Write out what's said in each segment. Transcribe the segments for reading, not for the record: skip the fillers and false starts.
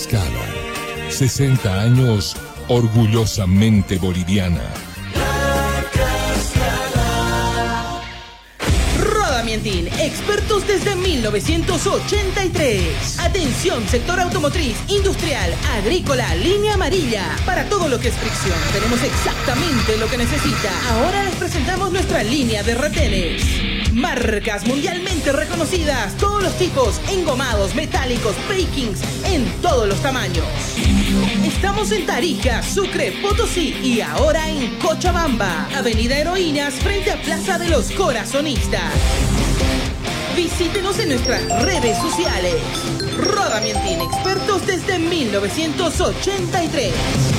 Cascada. 60 años orgullosamente boliviana. Rodamientin, expertos desde 1983. Atención, sector automotriz, industrial, agrícola, línea amarilla. Para todo lo que es fricción, tenemos exactamente lo que necesita. Ahora les presentamos nuestra línea de retenes. Marcas mundialmente reconocidas, todos los tipos, engomados, metálicos, bakings, en todos los tamaños. Estamos en Tarija, Sucre, Potosí y ahora en Cochabamba, Avenida Heroínas, frente a Plaza de los Corazonistas. Visítenos en nuestras redes sociales. Rodamientin, expertos desde 1983.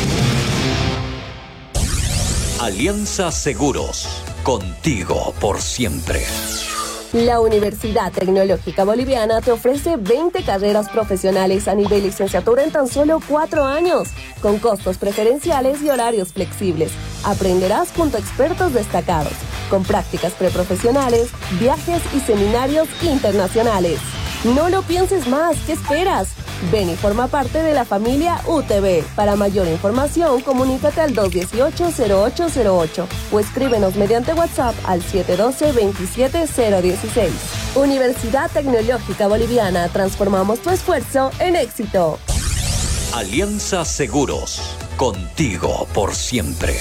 Alianza Seguros, contigo por siempre. La Universidad Tecnológica Boliviana te ofrece 20 carreras profesionales a nivel licenciatura en tan solo 4 años, con costos preferenciales y horarios flexibles. Aprenderás junto a expertos destacados, con prácticas preprofesionales, viajes y seminarios internacionales. No lo pienses más, ¿qué esperas? Ven y forma parte de la familia UTB. Para mayor información, comunícate al 218-0808 o escríbenos mediante WhatsApp al 712-27016. Universidad Tecnológica Boliviana, transformamos tu esfuerzo en éxito. Alianza Seguros, contigo por siempre.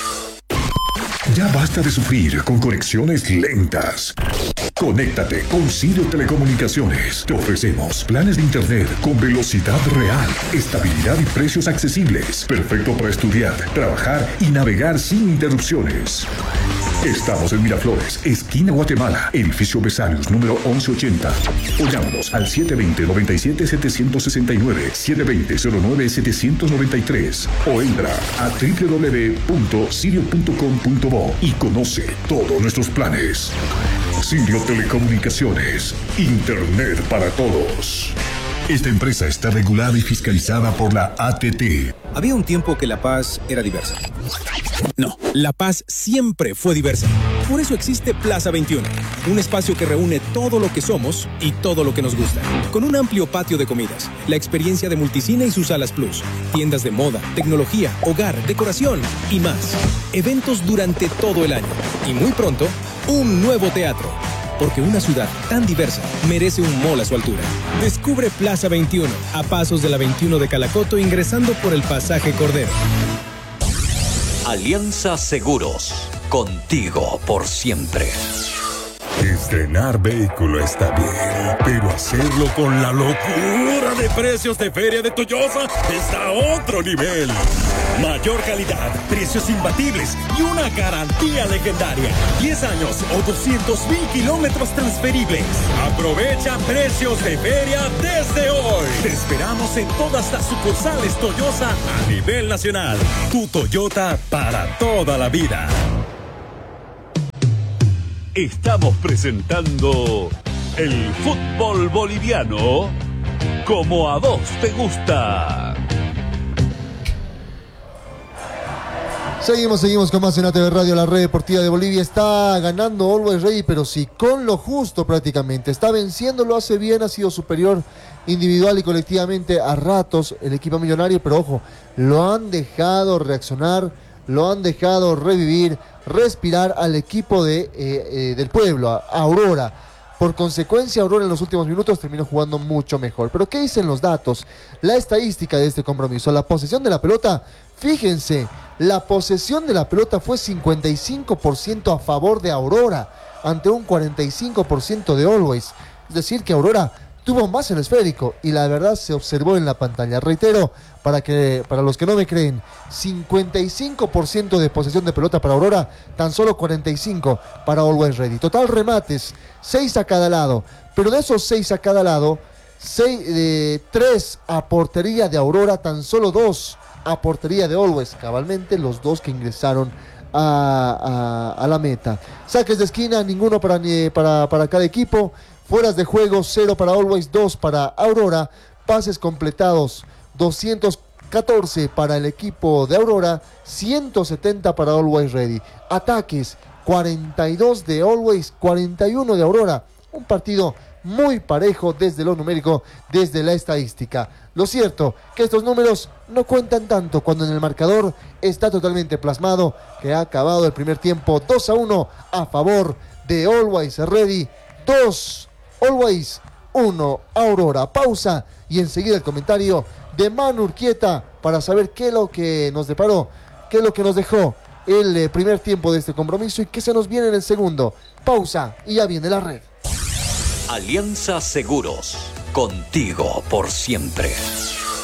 Ya basta de sufrir con conexiones lentas. Conéctate con Sirio Telecomunicaciones. Te ofrecemos planes de internet con velocidad real, estabilidad y precios accesibles. Perfecto para estudiar, trabajar y navegar sin interrupciones. Estamos en Miraflores, esquina Guatemala, edificio Besarios, número 1180. O llámanos al 720-97-769, 720-09-793. O entra a www.sirio.com.bo y conoce todos nuestros planes. Sirio Telecomunicaciones, Internet para todos. Esta empresa está regulada y fiscalizada por la ATT. Había un tiempo que La Paz era diversa. No, La Paz siempre fue diversa. Por eso existe Plaza 21, un espacio que reúne todo lo que somos y todo lo que nos gusta. Con un amplio patio de comidas, la experiencia de Multicine y sus salas plus, tiendas de moda, tecnología, hogar, decoración y más. Eventos durante todo el año. Y muy pronto, un nuevo teatro. Porque una ciudad tan diversa merece un mall a su altura. Descubre Plaza 21, a pasos de la 21 de Calacoto, ingresando por el pasaje Cordero. Alianza Seguros, contigo por siempre. Estrenar vehículo está bien, pero hacerlo con la locura de precios de Feria de Toyosa está a otro nivel. Mayor calidad, precios imbatibles y una garantía legendaria. 10 años o 200,000 kilómetros transferibles. Aprovecha precios de feria desde hoy. Te esperamos en todas las sucursales Toyosa a nivel nacional. Tu Toyota para toda la vida. Estamos presentando el fútbol boliviano como a vos te gusta. Seguimos con más en ATV Radio, la red deportiva de Bolivia. Está ganando Always Ready, pero sí con lo justo prácticamente. Está venciendo, lo hace bien, ha sido superior individual y colectivamente a ratos el equipo millonario, pero ojo, lo han dejado reaccionar, lo han dejado revivir, respirar al equipo del pueblo, a Aurora. Por consecuencia, Aurora en los últimos minutos terminó jugando mucho mejor. Pero ¿qué dicen los datos? La estadística de este compromiso, la posesión de la pelota, fíjense, la posesión de la pelota fue 55% a favor de Aurora, ante un 45% de Always. Es decir, que Aurora tuvo más el esférico y la verdad se observó en la pantalla. Reitero, para los que no me creen, 55% de posesión de pelota para Aurora, tan solo 45% para Always Ready. Total remates, 6 a cada lado, pero de esos 6 a cada lado, 3 a portería de Aurora, tan solo 2 a portería de Always, cabalmente los 2 que ingresaron a la meta. Saques de esquina, ninguno para cada equipo. Fueras de juego, 0 para Always, 2 para Aurora. Pases completados, 214 para el equipo de Aurora, 170 para Always Ready. Ataques, 42 de Always, 41 de Aurora. Un partido muy parejo desde lo numérico, desde la estadística. Lo cierto que estos números no cuentan tanto cuando en el marcador está totalmente plasmado que ha acabado el primer tiempo 2-1 a favor de Always Ready. 2 Always, 1 Aurora. Pausa y enseguida el comentario de Manu Urquieta para saber qué es lo que nos deparó, qué es lo que nos dejó el primer tiempo de este compromiso y qué se nos viene en el segundo. Pausa y ya viene la red. Alianza Seguros, contigo por siempre.